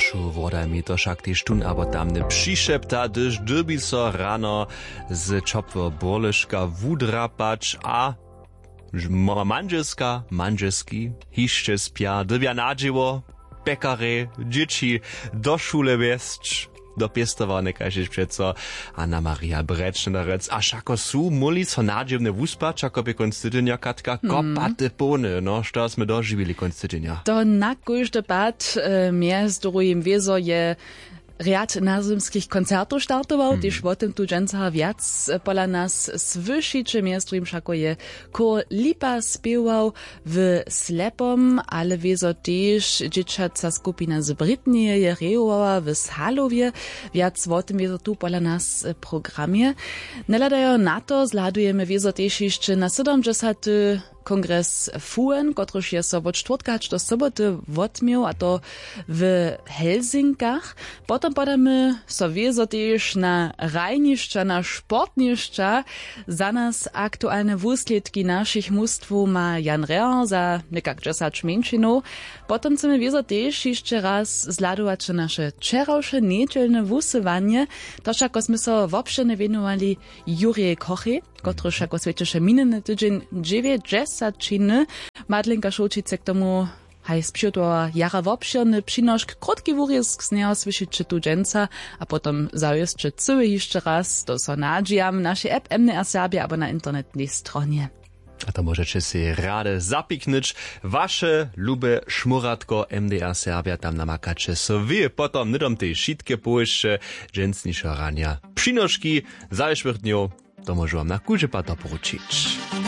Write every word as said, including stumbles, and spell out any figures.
Tomaszu woda mi to však tyž tun abo tamne přišepta, dyž dybi so rano z čopvo borliška wudrapać, a manželska, manželski, hišće spja, dybia nadživo, pekare, dzieci do šule viesť, do piestovarne, kažeš přeco, Anna Maria Brečnerec, a šako sú muli so nadživne wuspać, ako by konstitutynja Katka, kopate pone, no, što sme doživili konstitutynja. To na kóžde pad e, mjez drugim wieso je Rjad nazymskich koncertów startował, mm. też o tym tu dżęca wiac pola nas słyszycie, miastrum szako je ko Lipa spiewał w Slepom, ale wieso też dzieciaca skupina z Brytnie je reowała w Salowie, wiac o tym wieso tu pola nas programie. Neladajo na to zladujemy wieso też jeszcze na siedemdziesiąty kongres F U N, kotryż je so od czwartka do soboty odmiał, a to w Helsinkach. Potem podamy so wiezo też na rajniszcza, na sportniszcza. Za nas aktualne wuslitki naszych mustwów ma Jan Rehr za nekak dziesięć mniejszynów. Potem chcemy wiezo też jeszcze raz zladować nasze wczorajsze niedzielne wusywanie. To však sme so woprzednio wienowali Jurije Koche, kotryż jako świecisze minny tydzień dziewięćdziesiąt činy. Madlenka Šulčice k tomu haj spřiutova jara wopširny přinošk, krótki wurjesk z neho słyszycie tu dżęca, a potom zaujeszcze cyły jeszcze raz, to so nadžiam naše app M D R Serbia, abo na internetnej stronie. A to możecie si rade zapiknąć wasze lube szmuratko M D R Serbia, tam namakacie so wy, potom nidom tej šitke pojeszcze dżęcnisze rania. Přinoški za dniu, to może wam na kudzie pato poručić.